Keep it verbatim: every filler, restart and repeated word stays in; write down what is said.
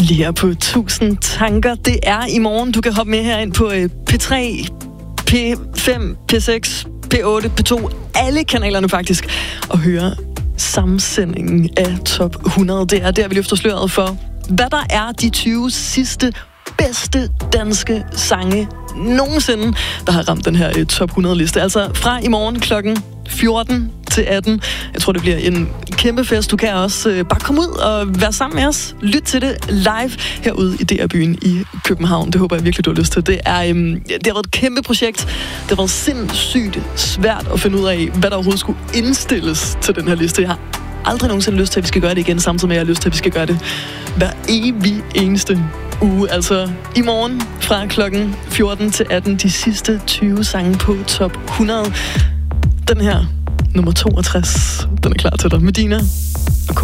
Lige på tusind tanker. Det er i morgen. Du kan hoppe med herind på P tre, P fem, P seks, P otte, P to. Alle kanalerne faktisk. Og høre sammensendingen af Top hundrede. Det er der, vi løfter sløret for, hvad der er de tyve sidste bedste danske sange nogensinde, der har ramt den her uh, Top hundrede-liste. Altså fra i morgen klokken fjorten til atten. Jeg tror, det bliver en kæmpe fest. Du kan også uh, bare komme ud og være sammen med os. Lyt til det live herude i D R-byen i København. Det håber jeg virkelig, du har lyst til. Det, er, um, det har været et kæmpe projekt. Det har været sindssygt svært at finde ud af, hvad der overhovedet skulle indstilles til den her liste. Jeg har aldrig nogensinde lyst til, at vi skal gøre det igen, samtidig med, at jeg har lyst til, at vi skal gøre det hver evig eneste uge. Altså i morgen fra klokken fjorten til atten, de sidste tyve sange på Top hundrede. Den her, nummer toogtres, den er klar til dig. Medina og K.